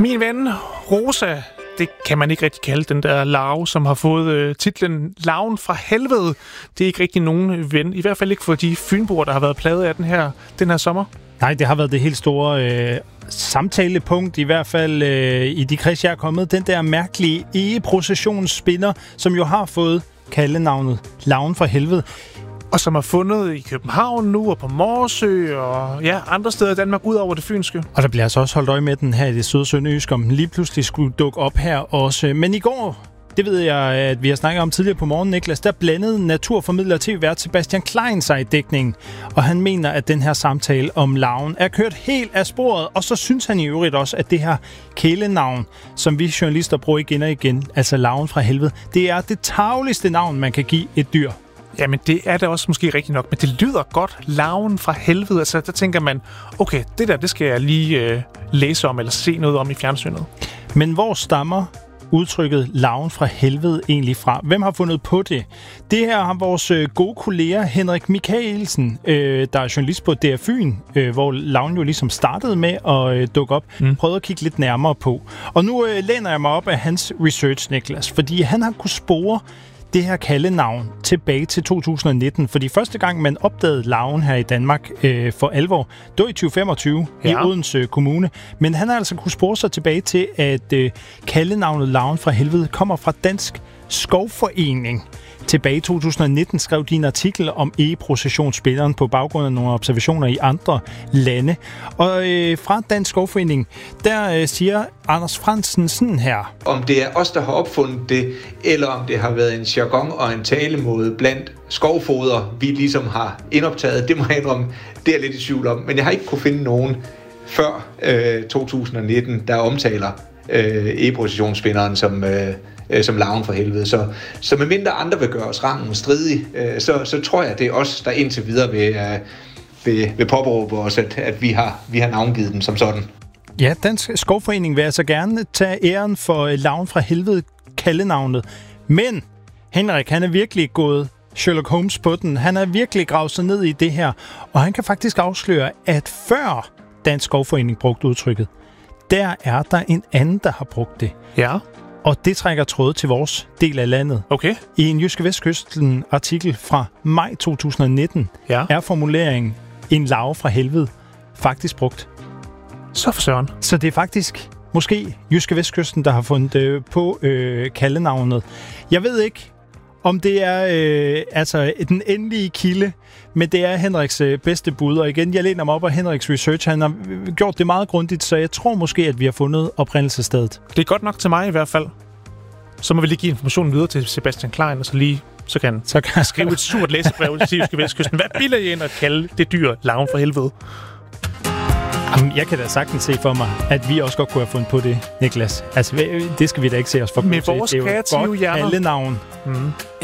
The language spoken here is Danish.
Min ven, Rosa, det kan man ikke rigtig kalde den der larve, som har fået titlen Larven fra helvede. Det er ikke rigtig nogen ven, i hvert fald ikke for de fynboer, der har været plaget af den her sommer. Nej, det har været det helt store samtalepunkt, i hvert fald i de kreds, jeg er kommet. Den der mærkelige egeprocessionsspinner, som jo har fået kaldenavnet Larven fra helvede. Og som er fundet i København nu, og på Morsø, og andre steder i Danmark, ud over det fynske. Og der bliver altså også holdt øje med den her i det søde sønderjyske, om den lige pludselig skulle dukke op her også. Men i går, det ved jeg, at vi har snakket om tidligere på morgen, Niklas, der blandede naturformidler TV-vært Sebastian Klein sig i dækningen. Og han mener, at den her samtale om larven er kørt helt af sporet. Og så synes han i øvrigt også, at det her kælenavn, som vi journalister bruger igen og igen, altså larven fra helvede, det er det tarveligste navn, man kan give et dyr. Jamen, det er da også måske rigtigt nok, men det lyder godt, larven fra helvede. Altså, der tænker man, okay, det skal jeg lige læse om eller se noget om i fjernsynet. Men hvor stammer udtrykket larven fra helvede egentlig fra? Hvem har fundet på det? Det her har vores gode kollega Henrik Michaelsen, der er journalist på DR Fyn, hvor larven jo ligesom startede med at dukke op, prøvede at kigge lidt nærmere på. Og nu læner jeg mig op af hans research, Niklas, fordi han har kunne spore det her kaldenavn tilbage til 2019, fordi første gang man opdagede larven her i Danmark for alvor, det var i 2025 i Odense Kommune. Men han har altså kunne spore sig tilbage til, at kaldenavnet larven fra helvede kommer fra Dansk Skovforening. Tilbage i 2019 skrev de en artikel om egeprocessionsspilleren på baggrund af nogle observationer i andre lande. Og fra Dansk Skovforening, der siger Anders Fransen sådan her. Om det er os, der har opfundet det, eller om det har været en jargon og en talemåde blandt skovfoder, vi ligesom har indoptaget, det må jeg indrømme, det er jeg lidt i tvivl om. Men jeg har ikke kunne finde nogen før 2019, der omtaler egeprocessionsspilleren som larven for helvede. Så medmindre andre vil gøre os rangen stridig, så tror jeg, det er os, der indtil videre vil påberåbe os, at vi har navngivet den som sådan. Ja, Dansk Skovforening vil altså gerne tage æren for larven fra helvede kaldenavnet. Men Henrik, han er virkelig gået Sherlock Holmes på den. Han er virkelig gravet sig ned i det her. Og han kan faktisk afsløre, at før Dansk Skovforening brugte udtrykket, der er der en anden, der har brugt det. Ja. Og det trækker tråd til vores del af landet. Okay. I en Jyske Vestkysten artikel fra maj 2019 er formuleringen en larve fra helvede faktisk brugt. Så for søren. Så det er faktisk måske Jyske Vestkysten, der har fundet på kaldenavnet. Jeg ved ikke, om det er den endelige kilde, men det er Henriks bedste bud. Og igen, jeg læner mig op af Henriks research. Han har gjort det meget grundigt, så jeg tror måske, at vi har fundet oprindelsesstedet. Det er godt nok til mig i hvert fald. Så må vi lige give informationen videre til Sebastian Klein, og så kan han skrive et surt læsebrev til Jyske Vestkysten. Hvad bilder I ind at kalde det dyr larven for helvede? Jamen, jeg kan da sagtens se for mig, at vi også godt kunne have fundet på det, Niklas. Altså, det skal vi da ikke se os for. Med vores kreative hjerner. Kaldenavn.